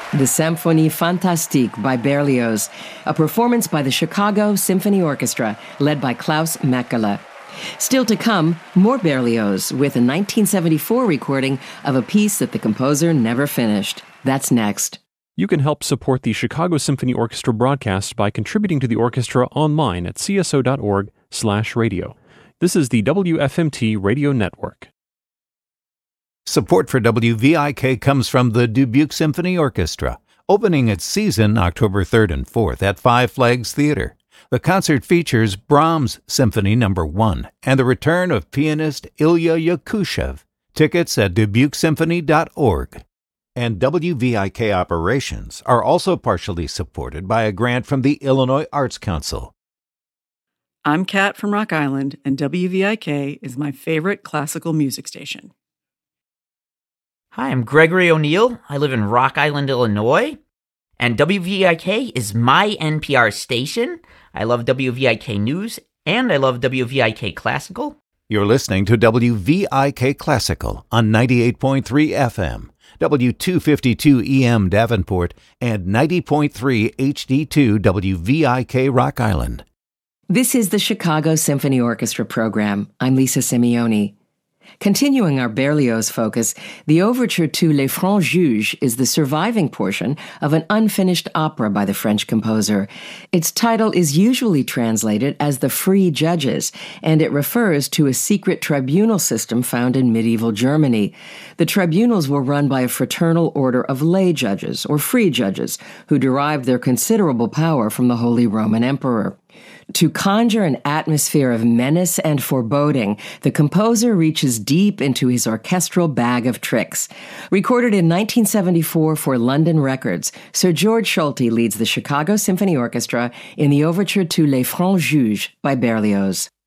The Symphonie Fantastique by Berlioz, a performance by the Chicago Symphony Orchestra, led by Klaus Mekele. Still to come, more Berlioz, with a 1974 recording of a piece that the composer never finished. That's next. You can help support the Chicago Symphony Orchestra broadcast by contributing to the orchestra online at cso.org/radio. This is the WFMT Radio Network. Support for WVIK comes from the Dubuque Symphony Orchestra, opening its season October 3rd and 4th at Five Flags Theater. The concert features Brahms Symphony No. 1 and the return of pianist Ilya Yakushev. Tickets at dubukesymphony.org. And WVIK operations are also partially supported by a grant from the Illinois Arts Council. I'm Kat from Rock Island, and WVIK is my favorite classical music station. Hi, I'm Gregory O'Neill. I live in Rock Island, Illinois, and WVIK is my NPR station. I love WVIK News, and I love WVIK Classical. You're listening to WVIK Classical on 98.3 FM, W252 EM Davenport, and 90.3 HD2 WVIK Rock Island. This is the Chicago Symphony Orchestra program. I'm Lisa Simeoni. Continuing our Berlioz focus, the overture to Les Francs Juges is the surviving portion of an unfinished opera by the French composer. Its title is usually translated as The Free Judges, and it refers to a secret tribunal system found in medieval Germany. The tribunals were run by a fraternal order of lay judges, or free judges, who derived their considerable power from the Holy Roman Emperor. To conjure an atmosphere of menace and foreboding, the composer reaches deep into his orchestral bag of tricks. Recorded in 1974 for London Records, Sir George Solti leads the Chicago Symphony Orchestra in the overture to Les Francs Juges by Berlioz.